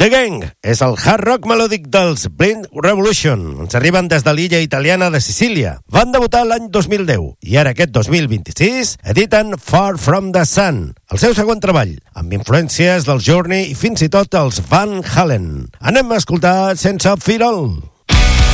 The Gang és el hard rock melòdic dels Blind Revolution. Ens arriben des de l'illa italiana de Sicília. Van debutar l'any 2010 i ara aquest 2026 editen Far From The Sun, el seu segon treball, amb influències del Journey i fins i tot els Van Halen. Anem a escoltar Sense Firol.